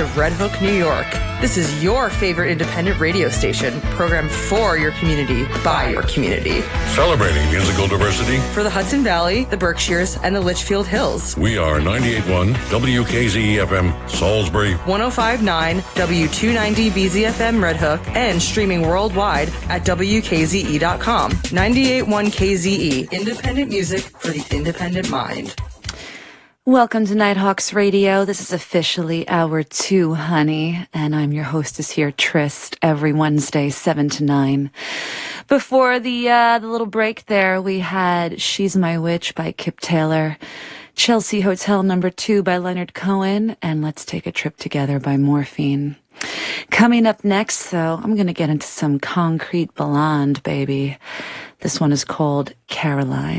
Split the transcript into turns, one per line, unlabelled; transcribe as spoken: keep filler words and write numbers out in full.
of Red Hook, New York. This is your favorite independent radio station, programmed for your community, by your community.
Celebrating musical diversity
for the Hudson Valley, the Berkshires, and the Litchfield Hills.
We are ninety-eight point one W K Z E F M, Salisbury.
one oh five point nine W two ninety B Z F M Red Hook, and streaming worldwide at W K Z E dot com. ninety-eight point one K Z E, independent music for the independent mind.
Welcome to Nighthawks Radio. This is officially hour two, honey, and I'm your hostess here, Trist, every Wednesday, seven to nine. Before the uh, the little break there, we had She's My Witch by Kip Taylor, Chelsea Hotel Number Two by Leonard Cohen, and Let's Take a Trip Together by Morphine. Coming up next, though, I'm going to get into some Concrete Blonde, baby. This one is called Caroline.